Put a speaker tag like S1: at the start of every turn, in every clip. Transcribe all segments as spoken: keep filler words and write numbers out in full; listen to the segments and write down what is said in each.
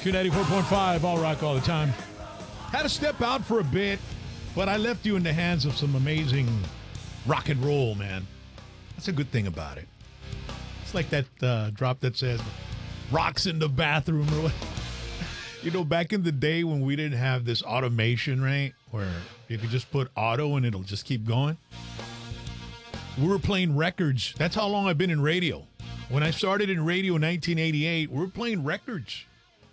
S1: Q ninety-four point five, all rock all the time. Had to step out for a bit, but I left you in the hands of some amazing rock and roll, man. That's a good thing about it. It's like that uh, drop that says, rocks in the bathroom or what. You know, back in the day when we didn't have this automation, right, where you could just put auto and it'll just keep going. We were playing records. That's how long I've been in radio. When I started in radio in nineteen eighty-eight, we were playing records.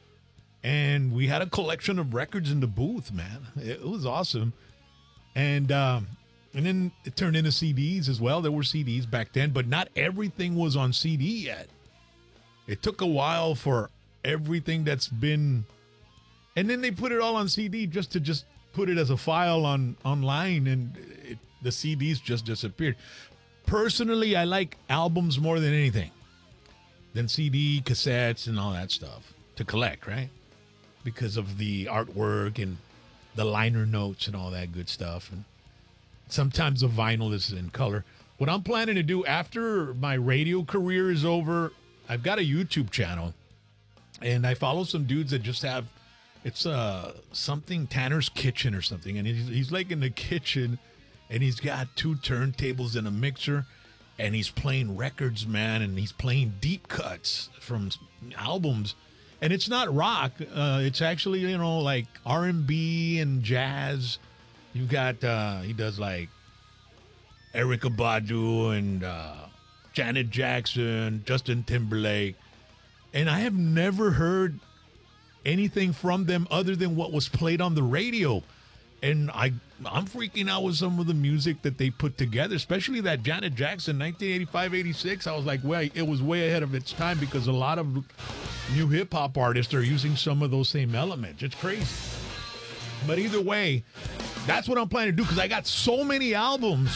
S1: And we had a collection of records in the booth, man. It was awesome. And um, and then it turned into C Ds as well. There were C Ds back then, but not everything was on C D yet. It took a while for everything that's been... And then they put it all on C D just to just put it as a file on online, and it, the C Ds just disappeared. Personally, I like albums more than anything, than C D, cassettes, and all that stuff to collect, right? Because of the artwork and the liner notes and all that good stuff. And sometimes the vinyl is in color. What I'm planning to do after my radio career is over, I've got a YouTube channel, and I follow some dudes that just have, it's uh something Tanner's Kitchen or something, and he's, he's like in the kitchen, and he's got two turntables and a mixer, and he's playing records, man, and he's playing deep cuts from albums. And it's not rock. Uh, it's actually, you know, like R and B and jazz. You've got, uh, he does like Erykah Badu and uh, Janet Jackson, Justin Timberlake. And I have never heard anything from them other than what was played on the radio. And I, I'm freaking out with some of the music that they put together, especially that Janet Jackson, nineteen eighty-five, eighty-six. I was like, wait, it was way ahead of its time because a lot of new hip-hop artists are using some of those same elements. It's crazy. But either way, that's what I'm planning to do because I got so many albums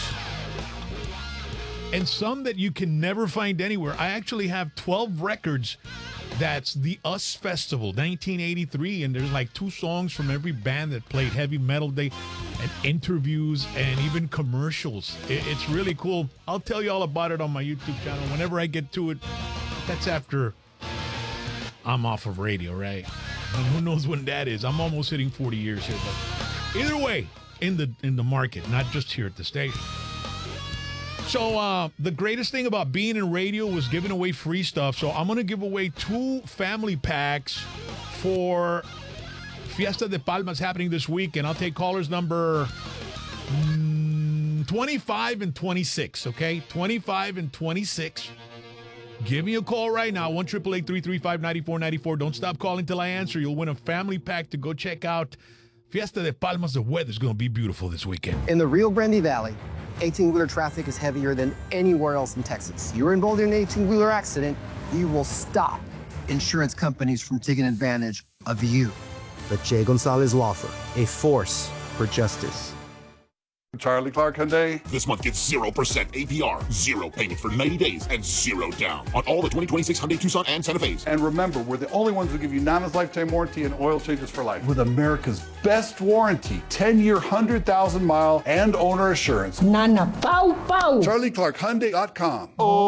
S1: and some that you can never find anywhere. I actually have twelve records. That's the US Festival, nineteen eighty-three, and there's like two songs from every band that played heavy metal day, and interviews and even commercials. It, it's really cool. I'll tell you all about it on my YouTube channel whenever I get to it. That's after I'm off of radio, right? And who knows when that is? I'm almost hitting forty years here, but either way, in the in the market, not just here at the station. So uh, the greatest thing about being in radio was giving away free stuff. So I'm going to give away two family packs for Fiesta de Palmas happening this week. And I'll take callers number mm, twenty-five and twenty-six, okay? twenty-five and twenty-six. Give me a call right now, one eight eight eight, three three five, nine four nine four. Don't stop calling till I answer. You'll win a family pack to go check out Fiesta de Palmas. The weather's going to be beautiful this weekend.
S2: In the Rio Grande Valley, eighteen-wheeler traffic is heavier than anywhere else in Texas. You're involved in an eighteen-wheeler accident, you will stop insurance companies from taking advantage of you. The Jay Gonzalez Law Firm, a force for justice.
S3: Charlie Clark Hyundai.
S4: This month gets zero percent A P R, zero payment for ninety days, and zero down on all the twenty twenty-six Hyundai Tucson and Santa Fe's.
S3: And remember, we're the only ones who give you Nana's lifetime warranty and oil changes for life. With America's best warranty, ten-year, one hundred thousand mile and owner assurance.
S5: Nana, pow, pow.
S3: Charlie Clark Hyundai dot com.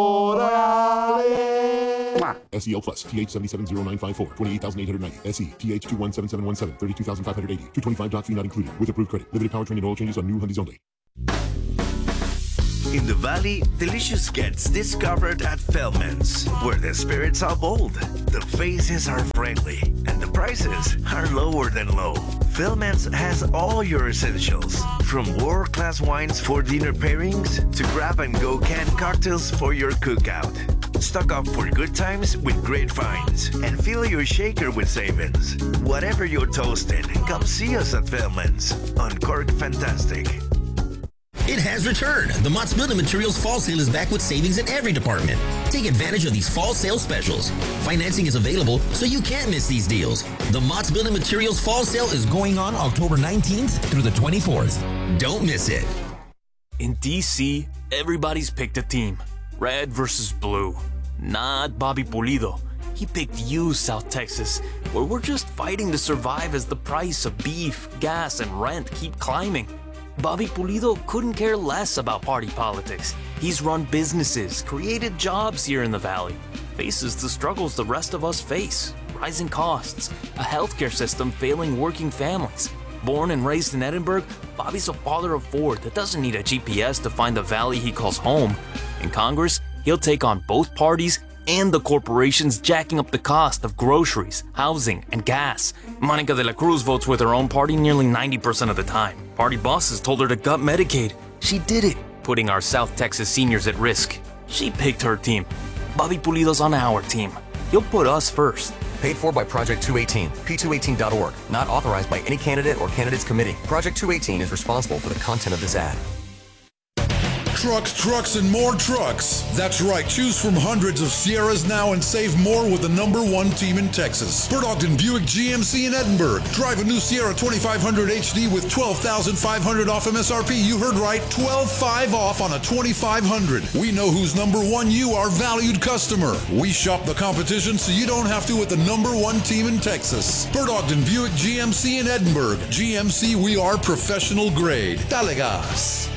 S4: Orale. S E L Plus, T H seven seven zero nine five four, twenty-eight thousand eight hundred ninety. S E, T H two one seven seven one seven, thirty-two thousand five hundred eighty. two twenty-five doc fee not included. With approved credit. Limited powertrain and oil changes on new Hyundais only.
S6: In the valley, delicious gets discovered at Feldman's, where the spirits are bold, the faces are friendly, and the prices are lower than low. Feldman's has all your essentials, from world-class wines for dinner pairings to grab-and-go canned cocktails for your cookout. Stock up for good times with great finds, and fill your shaker with savings. Whatever you're toasting, come see us at Feldman's on Cork Fantastic.
S7: It has returned. The Mott's Building Materials Fall Sale is back with savings in every department. Take advantage of these fall sale specials. Financing is available, so you can't miss these deals. The Mott's Building Materials Fall Sale is going on October nineteenth through the twenty-fourth. Don't miss it.
S8: In D C, everybody's picked a team. Red versus blue. Not Bobby Pulido. He picked you, South Texas, where we're just fighting to survive as the price of beef, gas, and rent keep climbing. Bobby Pulido couldn't care less about party politics. He's run businesses, created jobs here in the valley, faces the struggles the rest of us face. rising costs, a healthcare system failing working families. Born and raised in Edinburgh, Bobby's a father of four that doesn't need a G P S to find the valley he calls home. In Congress, he'll take on both parties and the corporations jacking up the cost of groceries, housing, and gas. Monica de la Cruz votes with her own party nearly ninety percent of the time. Party bosses told her to gut Medicaid. She did it, putting our South Texas seniors at risk. She picked her team. Bobby Pulido's on our team. He'll put us first.
S5: Paid for by Project two eighteen, P two eighteen dot org. Not authorized by any candidate or candidates committee. Project two eighteen is responsible for the content of this ad.
S9: Trucks, trucks, and more trucks. That's right. Choose from hundreds of Sierras now and save more with the number one team in Texas. Bert Ogden Buick G M C in Edinburgh. Drive a new Sierra twenty-five hundred H D with twelve thousand five hundred off M S R P. You heard right. twelve thousand five hundred off on a twenty-five hundred. We know who's number one. You, our valued customer. We shop the competition so you don't have to with the number one team in Texas. Bert Ogden Buick G M C in Edinburgh. G M C, we are professional grade. Dale gas.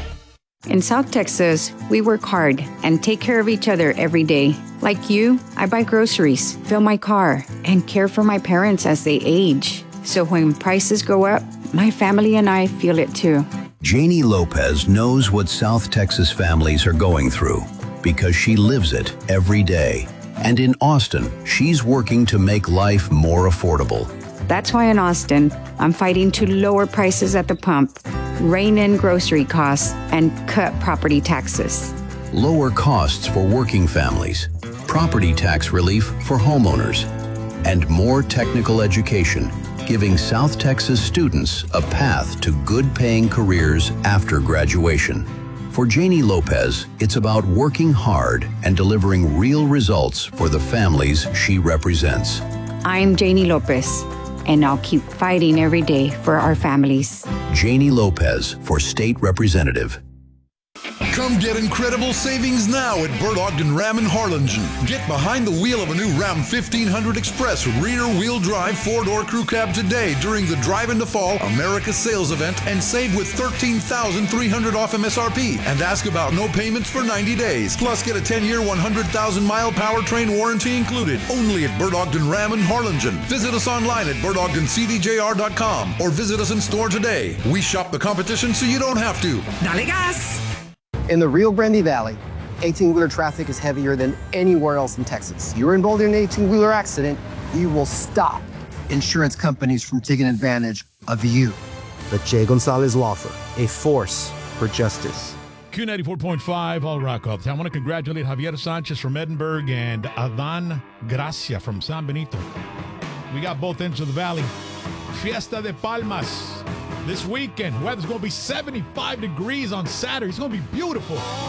S10: In South Texas, we work hard and take care of each other every day. Like you, I buy groceries, fill my car, and care for my parents as they age. So when prices go up, my family and I feel it too.
S11: Janie Lopez knows what South Texas families are going through because she lives it every day. And in Austin, she's working to make life more affordable.
S10: That's why in Austin, I'm fighting to lower prices at the pump, rein in grocery costs, and cut property taxes.
S11: Lower costs for working families, property tax relief for homeowners, and more technical education, giving South Texas students a path to good-paying careers after graduation. For Janie Lopez, it's about working hard and delivering real results for the families she represents.
S10: I'm Janie Lopez, and I'll keep fighting every day for our families.
S11: Janie Lopez for State Representative.
S9: Come get incredible savings now at Bert Ogden Ram in Harlingen. Get behind the wheel of a new Ram fifteen hundred Express rear-wheel drive four-door crew cab today during the Drive into Fall America Sales Event and save with thirteen thousand three hundred dollars off M S R P and ask about no payments for ninety days. Plus get a ten-year, one hundred thousand mile powertrain warranty included. Only at Bert Ogden Ram in Harlingen. Visit us online at bert ogden c d j r dot com or visit us in store today. We shop the competition so you don't have to.
S2: Dale gas! In the Rio Grande Valley, eighteen-wheeler traffic is heavier than anywhere else in Texas. You're involved in an eighteen-wheeler accident, you will stop insurance companies from taking advantage of you. The Jay Gonzalez Law Firm, a force for justice.
S1: Q ninety-four point five, All Rock all the time. I want to congratulate Javier Sanchez from Edinburgh and Adan Gracia from San Benito. We got both ends of the valley. Fiesta de Palmas this weekend. Weather's going to be seventy-five degrees on Saturday. It's going to be beautiful.